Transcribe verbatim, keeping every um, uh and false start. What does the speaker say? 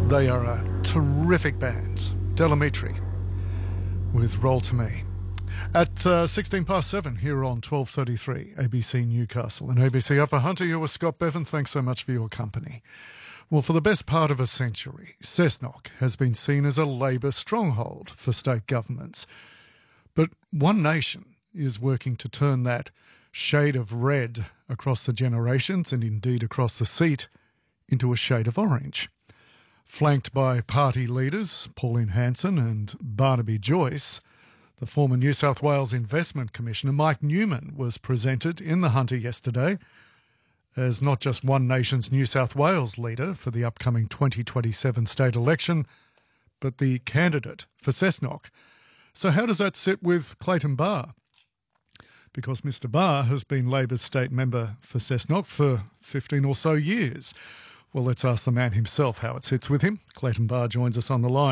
They are a terrific band, Delamitri, with Roll to Me. At uh, sixteen past seven here on twelve thirty-three, A B C Newcastle and A B C Upper Hunter, you were Scott Bevan. Thanks so much for your company. Well, for the best part of a century, Cessnock has been seen as a Labor stronghold for state governments. But One Nation is working to turn that shade of red across the generations and indeed across the seat into a shade of orange. Flanked by party leaders Pauline Hanson and Barnaby Joyce, the former New South Wales Investment Commissioner Mike Newman was presented in the Hunter yesterday as not just One Nation's New South Wales leader for the upcoming twenty twenty-seven state election, but the candidate for Cessnock. So how does that sit with Clayton Barr? Because Mister Barr has been Labor's state member for Cessnock for fifteen or so years. Well, let's ask the man himself how it sits with him. Clayton Barr joins us on the line.